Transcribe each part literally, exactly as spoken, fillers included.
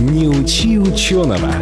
Не учи ученого.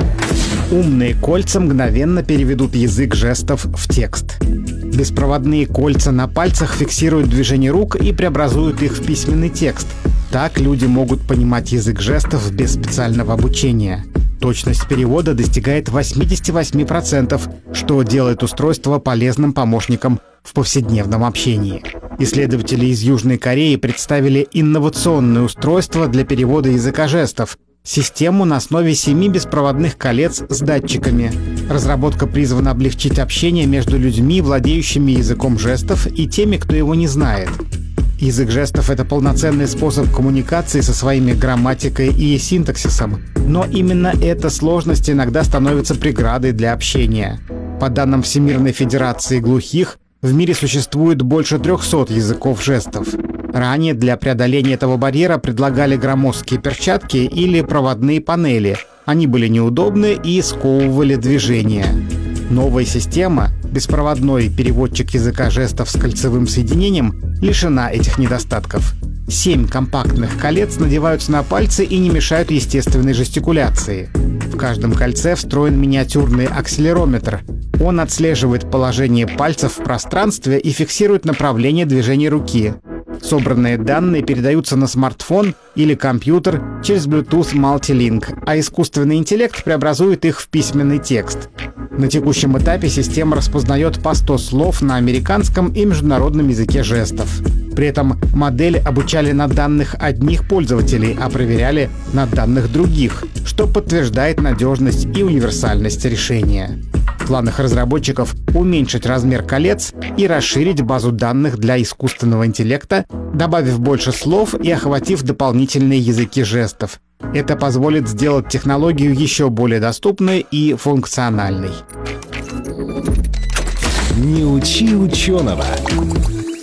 Умные кольца мгновенно переведут язык жестов в текст. Беспроводные кольца на пальцах фиксируют движение рук и преобразуют их в письменный текст. Так люди могут понимать язык жестов без специального обучения. Точность перевода достигает восемьдесят восемь процентов, что делает устройство полезным помощником в повседневном общении. Исследователи из Южной Кореи представили инновационное устройство для перевода языка жестов — систему на основе семи беспроводных колец с датчиками. Разработка призвана облегчить общение между людьми, владеющими языком жестов, и теми, кто его не знает. Язык жестов — это полноценный способ коммуникации со своими грамматикой и синтаксисом. Но именно эта сложность иногда становится преградой для общения. По данным Всемирной Федерации глухих, в мире существует больше трехсот языков жестов. Ранее для преодоления этого барьера предлагали громоздкие перчатки или проводные панели. Они были неудобны и сковывали движение. Новая система, беспроводной переводчик языка жестов с кольцевым соединением, лишена этих недостатков. Семь компактных колец надеваются на пальцы и не мешают естественной жестикуляции. В каждом кольце встроен миниатюрный акселерометр. Он отслеживает положение пальцев в пространстве и фиксирует направление движения руки. Собранные данные передаются на смартфон или компьютер через Bluetooth Multilink, а искусственный интеллект преобразует их в письменный текст. На текущем этапе система распознает по сто слов на американском и международном языке жестов. При этом модель обучали на данных одних пользователей, а проверяли на данных других, что подтверждает надежность и универсальность решения. В планах разработчиков уменьшить размер колец и расширить базу данных для искусственного интеллекта, добавив больше слов и охватив дополнительные языки жестов. Это позволит сделать технологию еще более доступной и функциональной. Не учи ученого.